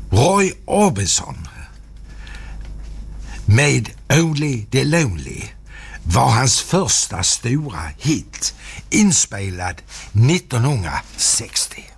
Roy Orbison med Only the Lonely var hans första stora hit, inspelad 1960.